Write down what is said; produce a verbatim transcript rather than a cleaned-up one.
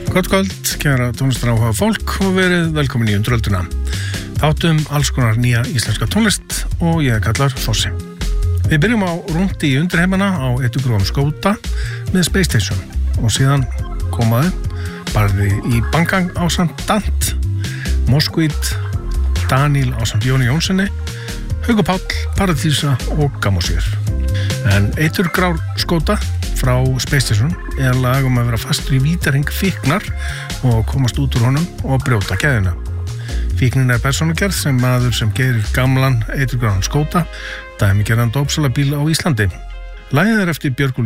Gott kvöld, kæra tónlistaráhuga fólk og verið velkomin í Undirölduna. Þáttum alls konar nýja íslenska tónlist og ég er kallar Fossi. Við byrjum á rúndi í undirheimana á Edugróum Skóta með Space Station og síðan komaðu barði í Bangang ásamt Dant, Moskvít, Daniel ásamt Jóni Jónssoni, Haukur Páll, Paradísa og Gamosýr. En Edugróum Skóta frá Space Station er lag um að vera fastur í vítarhing fíknar og komast út úr honum og brjóta keðjuna. Fíknin er persónugerð sem maður sem gerir gamlan Edugróum Skóta, dæmigerðan dópsalabíl á Íslandi. Lagið er eftir Björgu